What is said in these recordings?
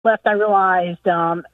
left, I realized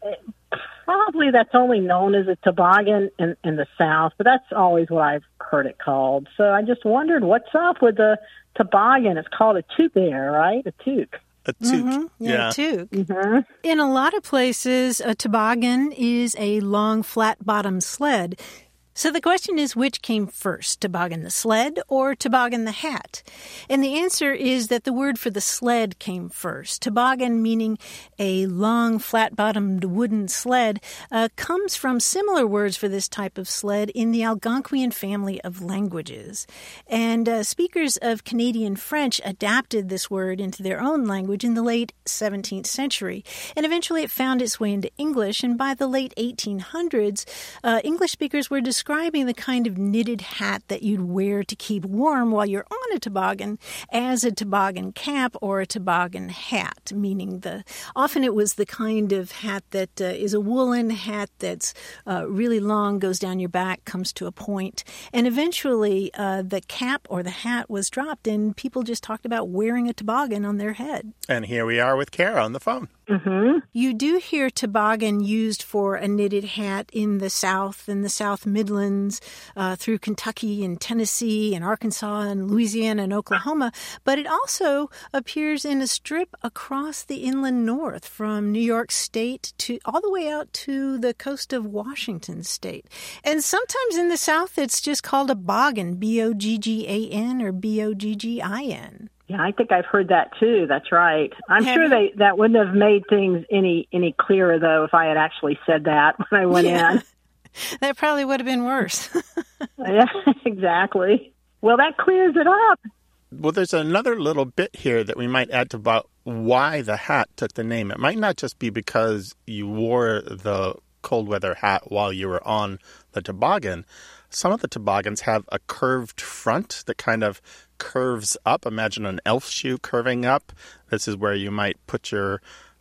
probably that's only known as a toboggan in the South, but that's always what I've heard it called. So I just wondered, what's up with the toboggan? It's called a toque there, right? A toque. A toque. Mm-hmm. Yeah, a toque. Mm-hmm. In a lot of places, a toboggan is a long, flat-bottomed sled. So the question is, which came first, toboggan the sled or toboggan the hat? And the answer is that the word for the sled came first. Toboggan, meaning a long, flat-bottomed wooden sled, comes from similar words for this type of sled in the Algonquian family of languages. And speakers of Canadian French adapted this word into their own language in the late 17th century. And eventually it found its way into English. And by the late 1800s, English speakers were describing the kind of knitted hat that you'd wear to keep warm while you're on a toboggan as a toboggan cap or a toboggan hat, meaning often it was the kind of hat that is a woolen hat that's really long, goes down your back, comes to a point. And eventually the cap or the hat was dropped and people just talked about wearing a toboggan on their head. And here we are with Kara on the phone. Mm-hmm. You do hear toboggan used for a knitted hat in the South and the South Midlands, through Kentucky and Tennessee and Arkansas and Louisiana and Oklahoma, but it also appears in a strip across the inland north from New York State to all the way out to the coast of Washington State. And sometimes in the South, it's just called a boggin, B-O-G-G-A-N or B-O-G-G-I-N. Yeah, I think I've heard that too. That's right. I'm sure that wouldn't have made things any clearer, though, if I had actually said that when I went in. That probably would have been worse. Yeah, exactly. Well, that clears it up. Well, there's another little bit here that we might add to about why the hat took the name. It might not just be because you wore the cold weather hat while you were on the toboggan. Some of the toboggans have a curved front that kind of curves up. Imagine an elf shoe curving up. This is where you might put your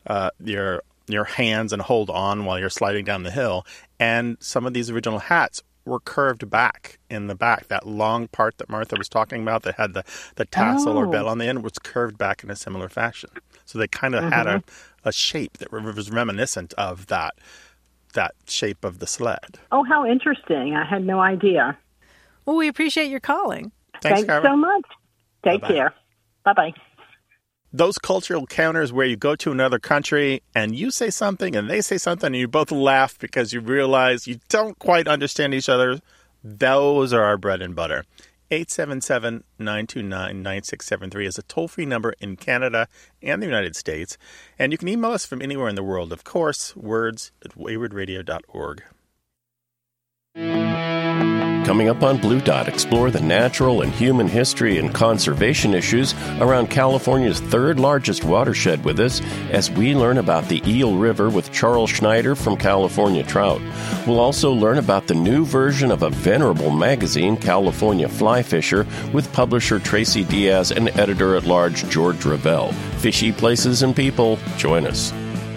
hands and hold on while you're sliding down the hill. And some of these original hats were curved back in the back. That long part that Martha was talking about that had the tassel or bell on the end was curved back in a similar fashion. So they kind of had a shape that was reminiscent of that shape of the sled. Oh, how interesting. I had no idea. Well, we appreciate your calling. Thanks so much. Take care. Bye-bye. Those cultural encounters where you go to another country and you say something and they say something and you both laugh because you realize you don't quite understand each other, those are our bread and butter. 877-929-9673 is a toll-free number in Canada and the United States. And you can email us from anywhere in the world, of course, words@waywardradio.org. Coming up on Blue Dot, explore the natural and human history and conservation issues around California's third largest watershed with us as we learn about the Eel River with Charles Schneider from California Trout. We'll also learn about the new version of a venerable magazine, California Fly Fisher, with publisher Tracy Diaz and editor-at-large George Ravel. Fishy places and people. Join us.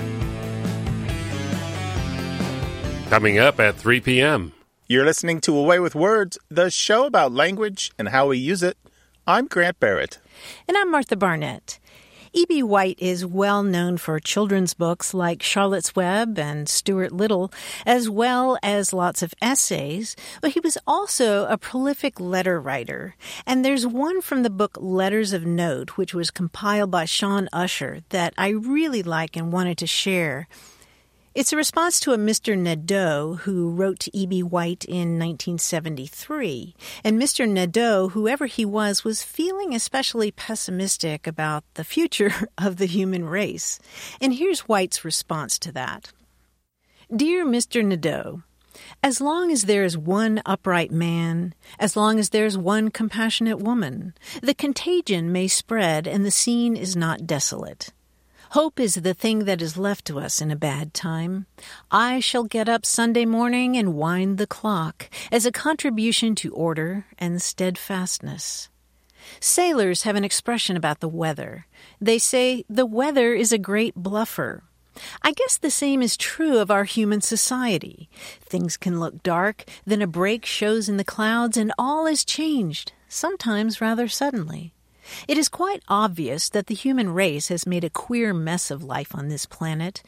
Coming up at 3 p.m. You're listening to Away with Words, the show about language and how we use it. I'm Grant Barrett. And I'm Martha Barnett. E.B. White is well known for children's books like Charlotte's Web and Stuart Little, as well as lots of essays, but he was also a prolific letter writer. And there's one from the book Letters of Note, which was compiled by Sean Usher, that I really like and wanted to share. It's a response to a Mr. Nadeau who wrote to E.B. White in 1973. And Mr. Nadeau, whoever he was feeling especially pessimistic about the future of the human race. And here's White's response to that. Dear Mr. Nadeau, as long as there is one upright man, as long as there is one compassionate woman, the contagion may spread and the scene is not desolate. Hope is the thing that is left to us in a bad time. I shall get up Sunday morning and wind the clock as a contribution to order and steadfastness. Sailors have an expression about the weather. They say, the weather is a great bluffer. I guess the same is true of our human society. Things can look dark, then a break shows in the clouds, and all is changed, sometimes rather suddenly. It is quite obvious that the human race has made a queer mess of life on this planet.